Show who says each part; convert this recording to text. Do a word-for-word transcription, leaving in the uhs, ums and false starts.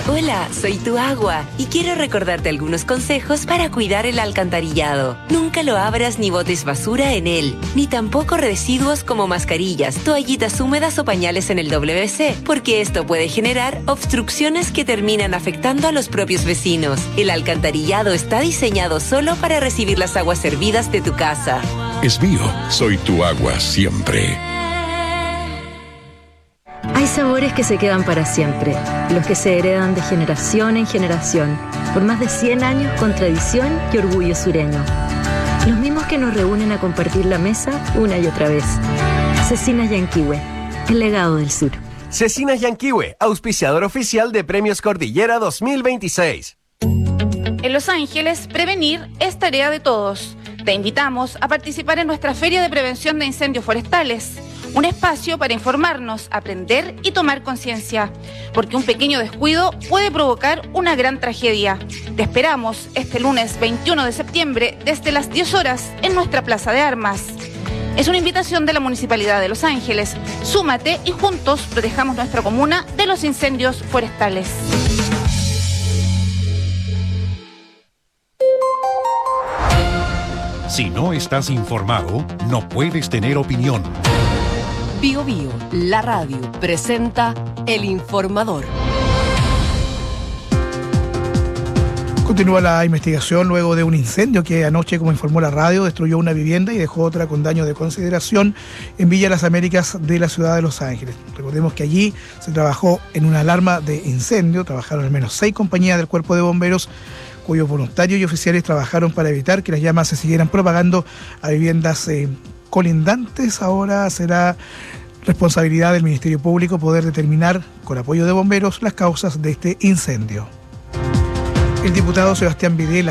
Speaker 1: Hola, soy tu agua y quiero recordarte algunos consejos para cuidar el alcantarillado. Nunca lo abras ni botes basura en él, ni tampoco residuos como mascarillas, toallitas húmedas o pañales en el doble ve ce, porque esto puede generar obstrucciones que terminan afectando a los propios vecinos. El alcantarillado está diseñado solo para recibir las aguas hervidas de tu casa.
Speaker 2: Es mío, soy tu agua siempre.
Speaker 3: Hay sabores que se quedan para siempre, los que se heredan de generación en generación, por más de cien años con tradición y orgullo sureño. Los mismos que nos reúnen a compartir la mesa una y otra vez. Cecinas Yanquihue, el legado del sur.
Speaker 4: Cecinas Yanquihue, auspiciador oficial de Premios Cordillera dos mil veintiséis.
Speaker 5: En Los Ángeles, prevenir es tarea de todos. Te invitamos a participar en nuestra Feria de Prevención de Incendios Forestales. Un espacio para informarnos, aprender y tomar conciencia, porque un pequeño descuido puede provocar una gran tragedia. Te esperamos este lunes veintiuno de septiembre desde las diez horas en nuestra Plaza de Armas. Es una invitación de la Municipalidad de Los Ángeles. Súmate y juntos protejamos nuestra comuna de los incendios forestales.
Speaker 2: Si no estás informado, no puedes tener opinión.
Speaker 6: Bio Bio, la radio, presenta El Informador.
Speaker 7: Continúa la investigación luego de un incendio que anoche, como informó la radio, destruyó una vivienda y dejó otra con daño de consideración en Villa Las Américas de la ciudad de Los Ángeles. Recordemos que allí se trabajó en una alarma de incendio, trabajaron al menos seis compañías del Cuerpo de Bomberos, cuyos voluntarios y oficiales trabajaron para evitar que las llamas se siguieran propagando a viviendas eh, colindantes. Ahora será responsabilidad del Ministerio Público poder determinar, con apoyo de bomberos, las causas de este incendio. El diputado Sebastián Videla